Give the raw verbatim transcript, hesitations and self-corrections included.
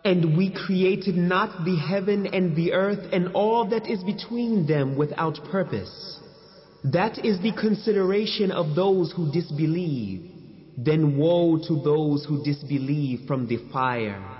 And we created not the heaven and the earth and all that is between them without purpose. That is the consideration of those who disbelieve. Then woe to those who disbelieve from the fire.